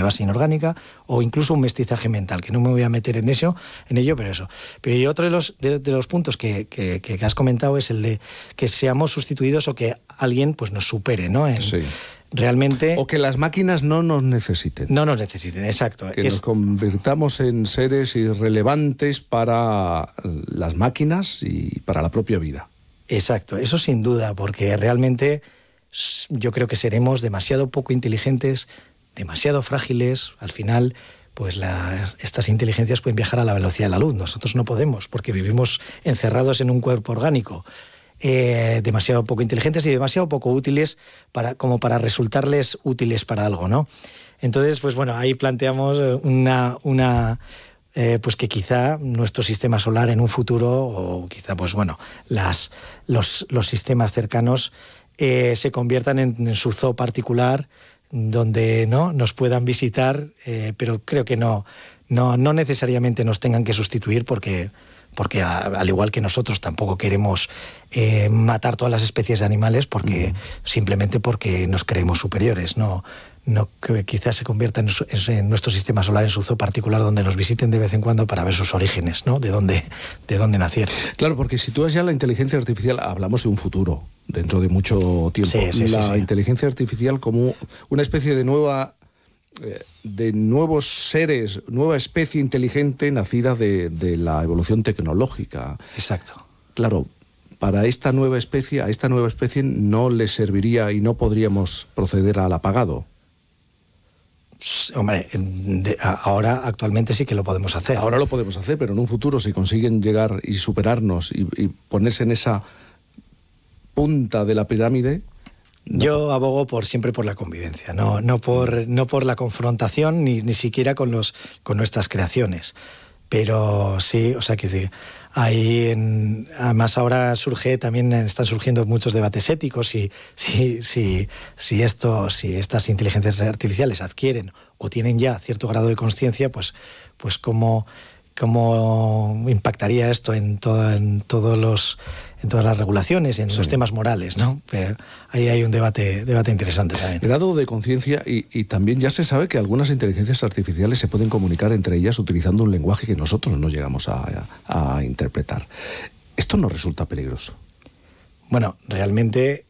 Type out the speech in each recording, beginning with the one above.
base inorgánica, o incluso un mestizaje mental, que no me voy a meter en ello, pero eso. Pero y otro de los puntos que has comentado es el de que seamos sustituidos o que alguien pues nos supere, ¿no? Sí. Realmente... O que las máquinas no nos necesiten. No nos necesiten, exacto. Que nos convirtamos en seres irrelevantes para las máquinas y para la propia vida. Exacto, eso sin duda, porque realmente yo creo que seremos demasiado poco inteligentes, demasiado frágiles. Al final, pues estas inteligencias pueden viajar a la velocidad de la luz. Nosotros no podemos, porque vivimos encerrados en un cuerpo orgánico. Demasiado poco inteligentes y demasiado poco útiles como para resultarles útiles para algo, ¿no? Entonces, pues bueno, ahí planteamos pues que quizá nuestro sistema solar en un futuro, o quizá pues bueno, los sistemas cercanos se conviertan en su zoo particular, donde no nos puedan visitar, pero creo que no necesariamente nos tengan que sustituir, porque al igual que nosotros tampoco queremos matar todas las especies de animales, simplemente porque nos creemos superiores, no que quizás se convierta en nuestro sistema solar en su zoo particular, donde nos visiten de vez en cuando para ver sus orígenes, ¿no? De dónde nacieron. Claro, porque si tú has ya la inteligencia artificial, hablamos de un futuro, dentro de mucho tiempo. Sí. Inteligencia artificial como una especie de nuevos seres, nueva especie inteligente nacida de la evolución tecnológica. Exacto. Claro, a esta nueva especie no le serviría y no podríamos proceder al apagado. Hombre, ahora actualmente sí que lo podemos hacer. Ahora lo podemos hacer, pero en un futuro, si consiguen llegar y superarnos y ponerse en esa punta de la pirámide... No. Yo abogo siempre por la convivencia, no por la confrontación, ni siquiera con nuestras creaciones. Pero sí, o sea que sí. Además ahora están surgiendo muchos debates éticos si estas inteligencias artificiales adquieren o tienen ya cierto grado de conciencia, pues cómo impactaría esto en todas las regulaciones, en los temas morales, ¿no? Pero ahí hay un debate interesante también. Grado de conciencia, y también ya se sabe que algunas inteligencias artificiales se pueden comunicar entre ellas utilizando un lenguaje que nosotros no llegamos a interpretar. ¿Esto no resulta peligroso? Bueno, realmente,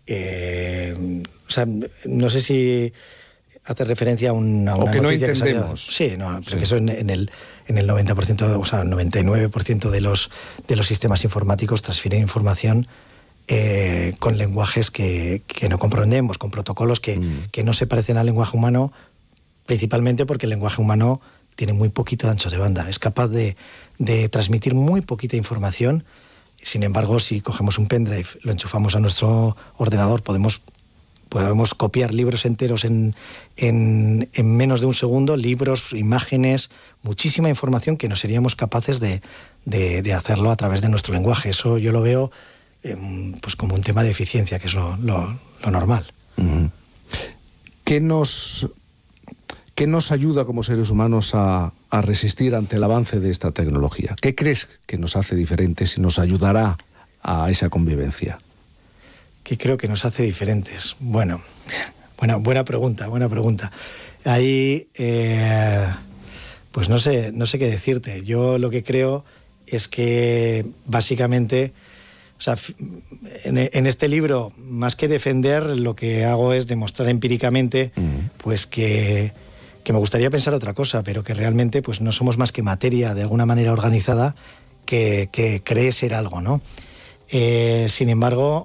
no sé si hace referencia a una o que no noticia entendemos. Sí, porque eso en el 90%, o sea, 99% de los sistemas informáticos transfieren información con lenguajes que no comprendemos, con protocolos que no se parecen al lenguaje humano, principalmente porque el lenguaje humano tiene muy poquito ancho de banda, es capaz de transmitir muy poquita información. Sin embargo, si cogemos un pendrive, lo enchufamos a nuestro ordenador, podemos copiar libros enteros en menos de un segundo, libros, imágenes, muchísima información que no seríamos capaces de hacerlo a través de nuestro lenguaje. Eso yo lo veo pues como un tema de eficiencia, que es lo normal. Uh-huh. ¿Qué nos ayuda como seres humanos a resistir ante el avance de esta tecnología? ¿Qué crees que nos hace diferentes y nos ayudará a esa convivencia? ¿Qué creo que nos hace diferentes? Bueno, buena pregunta. Ahí, pues no sé qué decirte. Yo lo que creo es que básicamente, o sea, en este libro, más que defender, lo que hago es demostrar empíricamente, pues que me gustaría pensar otra cosa, pero que realmente pues no somos más que materia de alguna manera organizada que cree ser algo, ¿no? Sin embargo,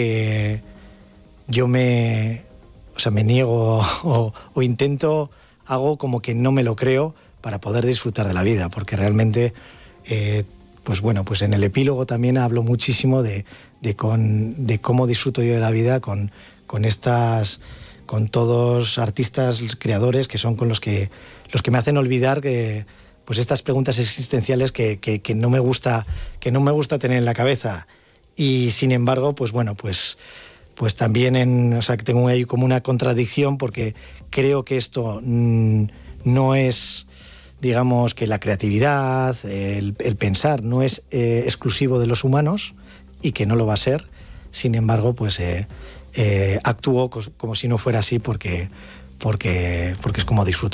yo me niego o intento, hago como que no me lo creo para poder disfrutar de la vida, porque realmente, pues en el epílogo también hablo muchísimo de cómo disfruto yo de la vida con todos artistas, creadores, que son con los que me hacen olvidar que pues estas preguntas existenciales que no me gusta tener en la cabeza. Y sin embargo, pues también que tengo ahí como una contradicción, porque creo que esto no es, digamos, que la creatividad, el pensar no es exclusivo de los humanos, y que no lo va a ser. Sin embargo, pues actúo como si no fuera así, porque es como disfruto